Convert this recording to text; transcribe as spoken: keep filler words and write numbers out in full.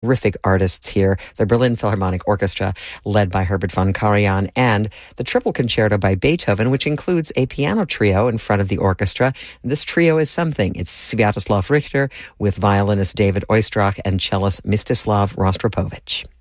terrific artists here, the Berlin Philharmonic Orchestra, led by Herbert von Karajan, and the Triple Concerto by Beethoven, which includes a piano trio in front of the orchestra. This trio is something. It's Sviatoslav Richter with violinist David Oistrakh and cellist Mstislav Rostropovich.